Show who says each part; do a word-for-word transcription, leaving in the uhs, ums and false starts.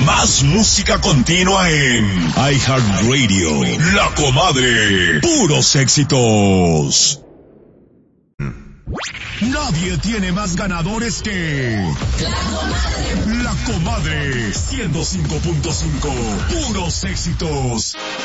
Speaker 1: Más música continua en iHeartRadio. La Comadre. Puros éxitos. Nadie tiene más ganadores que La Comadre. La Comadre. ciento cinco punto cinco. Puros éxitos.